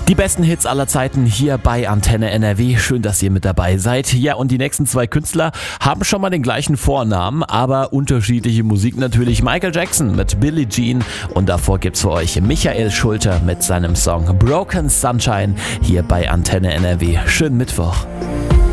Die besten Hits aller Zeiten hier bei Antenne NRW. Schön, dass ihr mit dabei seid. Ja, und die nächsten zwei Künstler haben schon mal den gleichen Vornamen, aber unterschiedliche Musik natürlich. Michael Jackson mit Billie Jean und davor gibt's für euch Michael Schulter mit seinem Song Broken Sunshine hier bei Antenne NRW. Schönen Mittwoch.